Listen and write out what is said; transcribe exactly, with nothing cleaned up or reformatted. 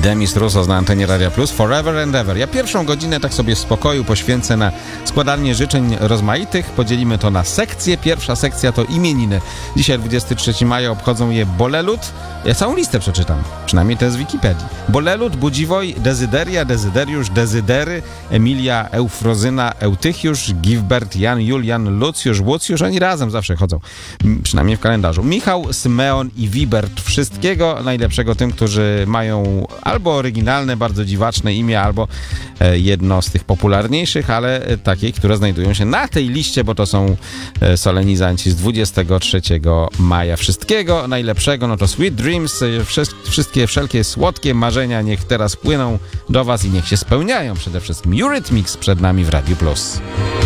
Demis Roussos na antenie Radia Plus, Forever and Ever. Ja pierwszą godzinę tak sobie w spokoju poświęcę na składanie życzeń rozmaitych. Podzielimy to na sekcje. Pierwsza sekcja to imieniny. Dzisiaj dwudziestego trzeciego maja obchodzą je Bolelut. Ja całą listę przeczytam, przynajmniej to jest z Wikipedii. Bolelut, Budziwoj, Dezyderia, Dezyderiusz, Dezydery, Emilia, Eufrozyna, Eutychiusz, Gilbert, Jan, Julian, Lucjusz, Łucjusz, oni razem zawsze chodzą, przynajmniej w kalendarzu. Michał, Symeon i Wibert. Wszystkiego najlepszego tym, którzy mają albo oryginalne, bardzo dziwaczne imię, albo jedno z tych popularniejszych, ale takie, które znajdują się na tej liście, bo to są solenizanci z dwudziestego trzeciego maja. Wszystkiego najlepszego, no to Sweet Dreams, wszystkie wszelkie słodkie marzenia niech teraz płyną do was i niech się spełniają przede wszystkim. Eurythmics przed nami w Radiu Plus.